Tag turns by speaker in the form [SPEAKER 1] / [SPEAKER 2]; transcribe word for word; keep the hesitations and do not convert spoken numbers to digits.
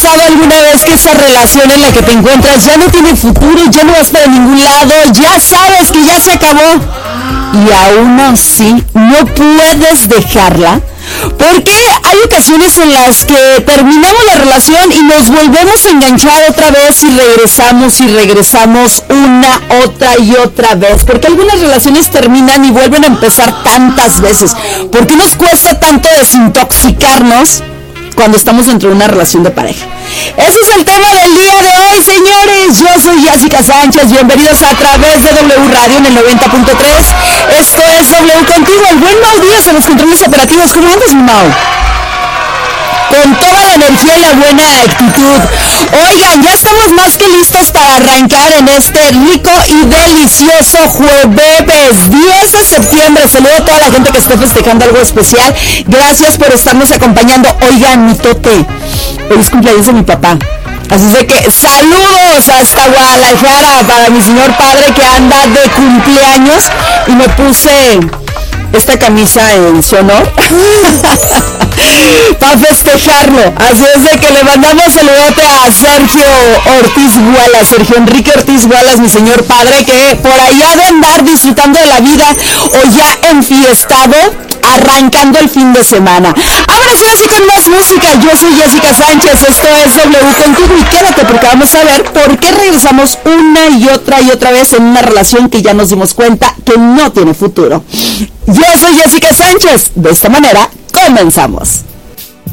[SPEAKER 1] pasado alguna vez que esa relación en la que te encuentras ya no tiene futuro, ya no vas para ningún lado, ya sabes que ya se acabó y aún así no puedes dejarla? Porque hay ocasiones en las que terminamos la relación y nos volvemos a enganchar otra vez y regresamos y regresamos una, otra y otra vez. Porque algunas relaciones terminan y vuelven a empezar tantas veces. ¿Por qué nos cuesta tanto desintoxicarnos cuando estamos dentro de una relación de pareja? Ese es el tema del día de hoy, señores. Yo soy Jessica Sánchez, bienvenidos a través de W Radio en el noventa punto tres. Esto es W Contigo, el buen Mau Díaz en los controles operativos. ¿Cómo andas, mi Mau? Con toda la energía y la buena actitud. Oigan, ya estamos más que listos para arrancar en este rico y delicioso jueves diez de septiembre. Saludo a toda la gente que esté festejando algo especial. Gracias por estarnos acompañando. Oigan, mi tote, hoy es cumpleaños de mi papá. Así de que saludos hasta Guadalajara para mi señor padre que anda de cumpleaños. Y me puse esta camisa en su honor para festejarlo. Así es de que le mandamos saludote a Sergio Ortiz Gualas, Sergio Enrique Ortiz Gualas, mi señor padre, que por allá de andar disfrutando de la vida o ya enfiestado, arrancando el fin de semana. Ahora sí, así con más música. Yo soy Jessica Sánchez, esto es W Contigo y quédate porque vamos a ver por qué regresamos una y otra y otra vez en una relación que ya nos dimos cuenta que no tiene futuro. Yo soy Jessica Sánchez, de esta manera comenzamos.